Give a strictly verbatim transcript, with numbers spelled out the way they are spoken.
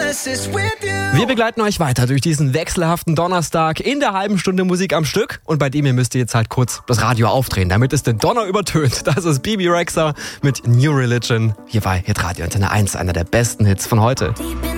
Wir begleiten euch weiter durch diesen wechselhaften Donnerstag in der halben Stunde Musik am Stück. Und bei dem ihr müsst ihr jetzt halt kurz das Radio aufdrehen, damit es den Donner übertönt. Das ist Bebe Rexha mit New Religion. Hier bei Hitradio Antenne eins, einer der besten Hits von heute.